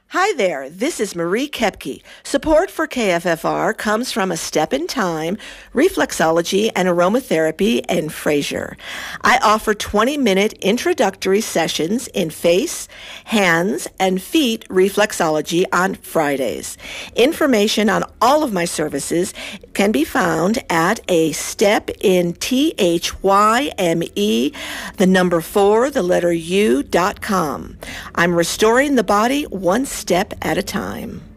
Hi there, this is Marie Kepke. Support for KFFR comes from A Step in Time, Reflexology and Aromatherapy in Fraser. I offer 20-minute introductory sessions in face, hands, and feet reflexology on Fridays. Information on all of my services can be found at A Step in THYME, the number 4, the letter U.com. I'm restoring the body one step at a time.